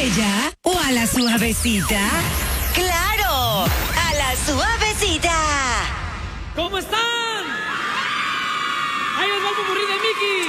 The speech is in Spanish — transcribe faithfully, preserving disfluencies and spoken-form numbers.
bella o a la suavecita? ¡Claro! ¡A la suavecita! ¿Cómo están? Ahí os va el popurrí de Mickey.